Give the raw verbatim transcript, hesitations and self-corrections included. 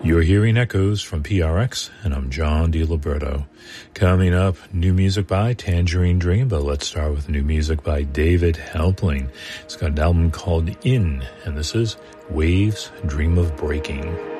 You're hearing echoes from P R X, and I'm John DiLiberto. Coming up, new music by Tangerine Dream, but let's start with new music by David Helpling. It's got an album called In, and this is Waves Dream of Breaking.